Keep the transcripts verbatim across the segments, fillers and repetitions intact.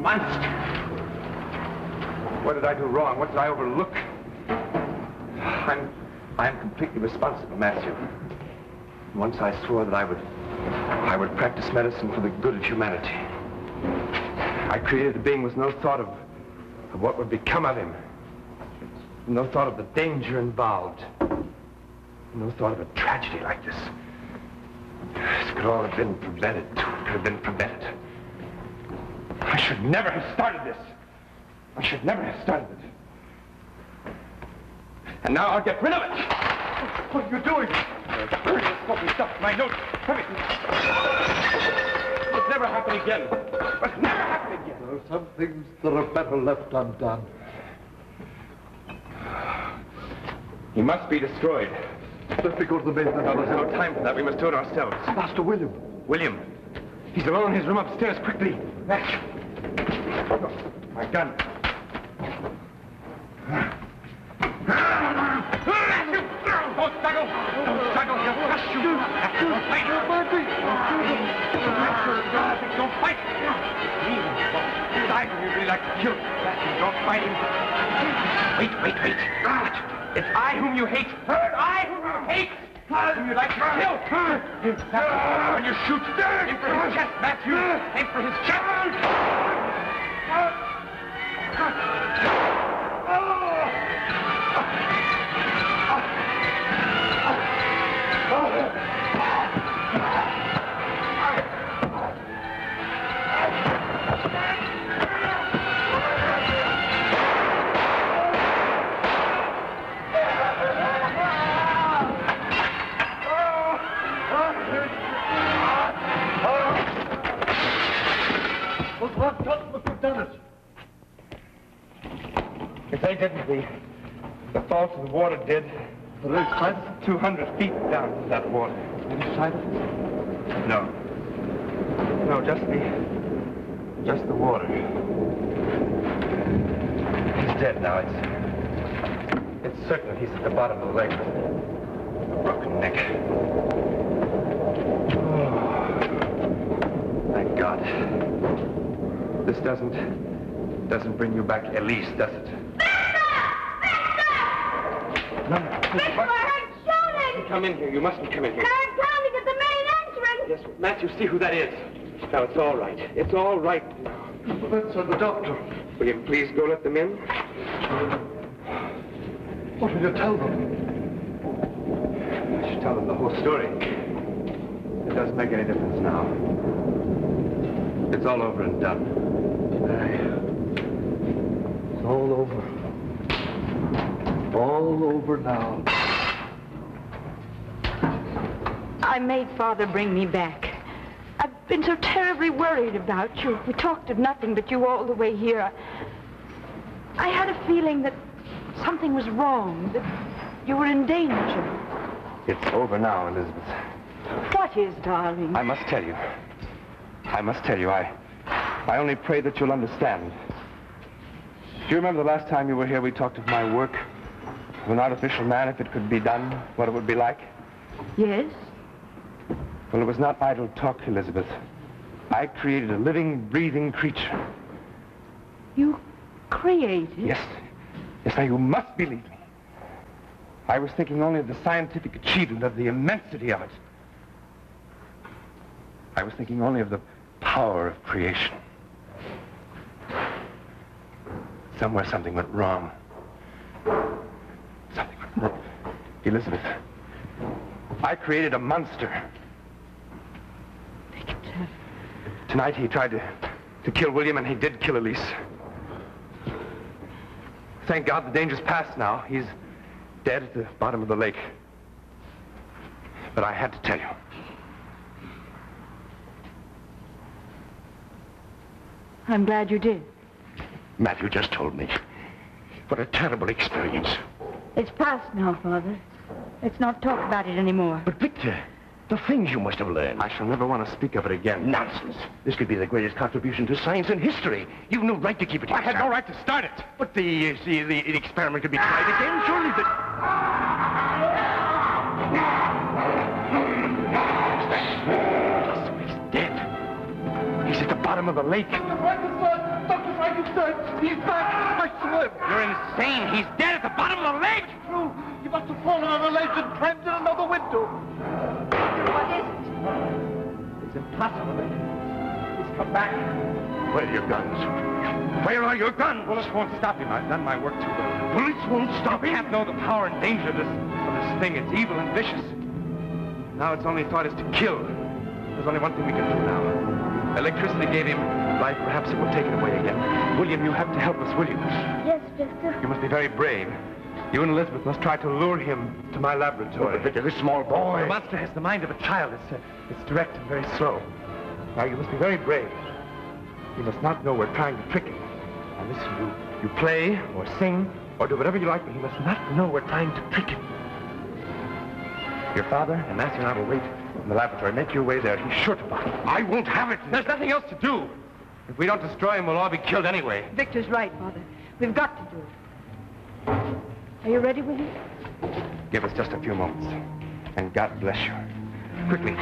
monster! What did I do wrong? What did I overlook? I'm... I'm completely responsible, Matthew. Once I swore that I would... I would practice medicine for the good of humanity. I created a being with no thought of, of what would become of him. No thought of the danger involved. No thought of a tragedy like this. This could all have been prevented. It could have been prevented. I should never have started this. I should never have started it. And now I'll get rid of it. What are you doing? Burn this smoking stuff, my notes, everything. It'll never happen again. It'll never happen again. There are some things that are better left undone. He must be destroyed. Let me go to the main. No, there's no time for that. We must do it ourselves. Master William. William. He's alone in his room upstairs. Quickly. Match. My gun. Matthew! Don't struggle! Don't struggle! He'll crush you! Matthew, don't fight! Matthew, don't fight! Leave him. Die when you really like to kill. Matthew, don't fight him. Wait, wait, wait. It's I whom you hate. I whom you hate. Whom you like to kill. Matthew, when you shoot, aim for his chest, Matthew. Aim for his chest. If they didn't, the, the falls of the water did. There is sight? two hundred feet down to that water. Any sight? No. No, just the... just the water. He's dead now. It's... it's certain he's at the bottom of the lake. A broken neck. Oh. Thank God. This doesn't... doesn't bring you back Elise, does it? No, no. Victor, I heard shouting! Come in here. You mustn't come in here. I heard pounding at the main entrance! Yes, Matthew, see who that is. Now, it's all right. It's all right now. That's uh, the doctor. Will you please go let them in? What will you tell them? I should tell them the whole story. It doesn't make any difference now. It's all over and done. Aye. It's all over. All over now. I made Father bring me back. I've been so terribly worried about you. We talked of nothing but you all the way here. I, I had a feeling that something was wrong, that you were in danger. It's over now, Elizabeth. What is, darling? I must tell you. I must tell you, I... I only pray that you'll understand. Do you remember the last time you were here, we talked of my work? Of an artificial man, if it could be done, what it would be like? Yes? Well, it was not idle talk, Elizabeth. I created a living, breathing creature. You created? Yes. Yes, now you must believe me. I was thinking only of the scientific achievement, of the immensity of it. I was thinking only of the power of creation. Somewhere something went wrong. Something went wrong. Elizabeth, I created a monster. Victor. Tonight he tried to, to kill William, and he did kill Elise. Thank God the danger's past now. He's dead at the bottom of the lake. But I had to tell you. I'm glad you did. Matthew just told me. What a terrible experience. It's past now, Father. Let's not talk about it anymore. But Victor, the things you must have learned. I shall never want to speak of it again. Nonsense. This could be the greatest contribution to science and history. You've no right to keep it to I yourself. had no right to start it. But the, uh, the, the, the experiment could be tried again. Surely the... So he's dead. He's at the bottom of the lake. Doctor Frankenstein! Doctor Frankenstein! He's back! I saw him! You're insane. He's dead at the bottom of the lake. True. He must have fallen on a ledge and climbed in another window. What is it? It's impossible. He's come back. Where are your guns? Where are your guns? Bullets won't stop him. I've done my work too well. Bullets won't stop You him. can't know the power and danger of this, of this thing. It's evil and vicious. Now its only thought is to kill. There's only one thing we can do now. Electricity gave him life. Perhaps it will take it away again. William, you have to help us, will you? Yes, Victor. You must be very brave. You and Elizabeth must try to lure him to my laboratory. Victor, this small boy. The monster has the mind of a child. It's, uh, it's direct and very slow. Now, you must be very brave. You must not know we're trying to trick him. Now, listen, you, you play or sing or do whatever you like, but he must not know we're trying to trick him. Your father and Matthew and I will wait in the laboratory. Make your way there. He's sure to find. I won't have it. There's nothing else to do. If we don't destroy him, we'll all be killed anyway. Victor's right, Father. We've got to do it. Are you ready, William? Give us just a few moments. And God bless you. Quickly.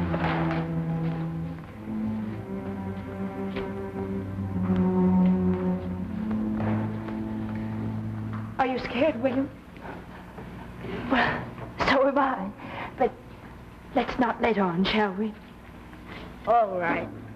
Are you scared, William? Well, so am I. But let's not let on, shall we? All right.